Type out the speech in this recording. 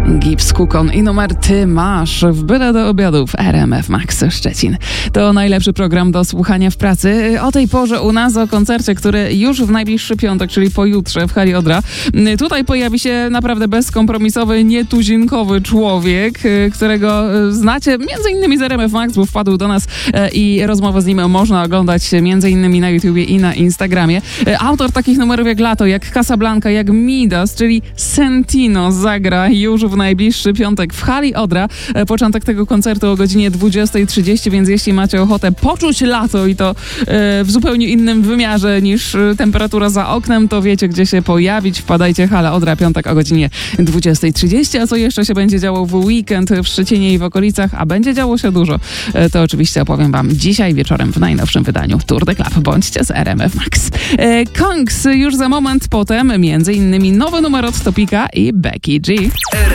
Gibbs, Kukon i numer Ty masz w byle do obiadu w RMF Max Szczecin. To najlepszy program do słuchania w pracy. O tej porze u nas o koncercie, który już w najbliższy piątek, czyli pojutrze w Hali Odra. Tutaj pojawi się naprawdę bezkompromisowy, nietuzinkowy człowiek, którego znacie między innymi z RMF Max, bo wpadł do nas i rozmowę z nim można oglądać między innymi na YouTubie i na Instagramie. Autor takich numerów jak Lato, jak Casablanca, jak Midas, czyli Sentino zagra już w najbliższy piątek w Hali Odra. Początek tego koncertu o godzinie 20:30, więc jeśli macie ochotę poczuć lato i to w zupełnie innym wymiarze niż temperatura za oknem, to wiecie, gdzie się pojawić. Wpadajcie, Hala Odra, piątek o godzinie 20:30. A co jeszcze się będzie działo w weekend w Szczecinie i w okolicach, a będzie działo się dużo, to oczywiście opowiem wam dzisiaj wieczorem w najnowszym wydaniu Tour de Club. Bądźcie z RMF Max. Kongs już za moment, potem między innymi nowy numer od Topika i Becky G.